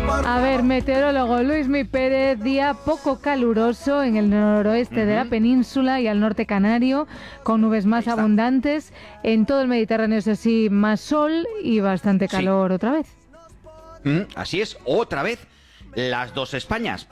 A ver, meteorólogo Luismi Pérez, día poco caluroso en el noroeste de la península y al norte canario, con nubes más abundantes. En todo el Mediterráneo, eso sí, más sol y bastante calor otra vez. Así es, otra vez. Las dos Españas.